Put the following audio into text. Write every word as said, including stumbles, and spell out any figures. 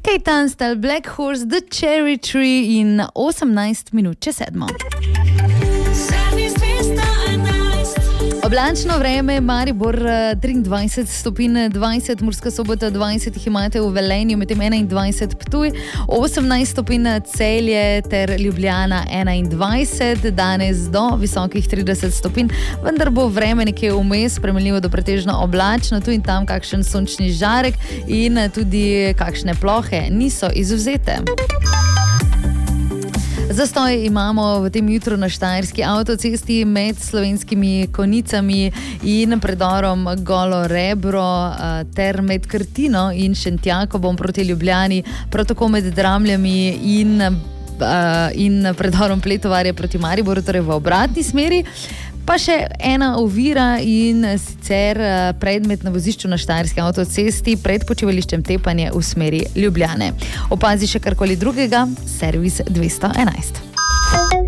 Kate Tunstall, Black Horse, The Cherry Tree in osemnajst minut čez sedmo. Oblačno vreme, Maribor triindvajset stopinj, dvajset, Murska Sobota dvajset, jih imate v Velenju, medtem enaindvajset Ptuj, osemnajst stopinj Celje ter Ljubljana enaindvajset, danes do visokih trideset stopinj, vendar bo vreme nekje vmes, spremenljivo do pretežno oblačno, tu in tam kakšen sončni žarek in tudi kakšne plohe niso izvzete. Zastoj imamo v tem jutru na Štajerski avtocesti med Slovenskimi Konicami in predorom Golo Rebro ter med Krtino in Šentjakobom proti Ljubljani, prav tako med Dramljami in, in predorom Pletovarja proti Mariboru, torej v obratni smeri. Pa še ena ovira in sicer predmet na vozišču na Štajerski avtocesti pred počivališčem Tepanje v smeri Ljubljane. Opazi še karkoli drugega, servis dvesto enajst.